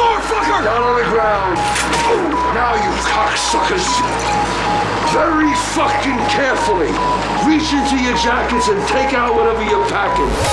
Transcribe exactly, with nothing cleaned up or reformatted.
floor, fucker! Down on the ground. Now, you cocksuckers. Very fucking carefully. Reach into your jackets and take out whatever you're packing.